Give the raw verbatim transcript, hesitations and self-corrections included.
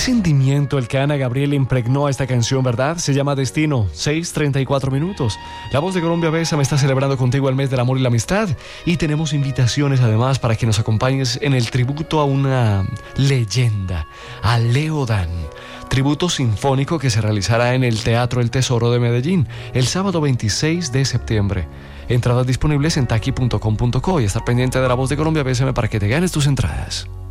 sentimiento el que Ana Gabriel impregnó a esta canción, ¿verdad? Se llama Destino, seis treinta y cuatro minutos. La Voz de Colombia Bésame está celebrando contigo el mes del amor y la amistad y tenemos invitaciones además para que nos acompañes en el tributo a una leyenda, a Leo Dan. Tributo sinfónico que se realizará en el Teatro El Tesoro de Medellín el sábado veintiséis de septiembre. Entradas disponibles en taqui punto com punto co y estar pendiente de La Voz de Colombia Bésame para que te ganes tus entradas.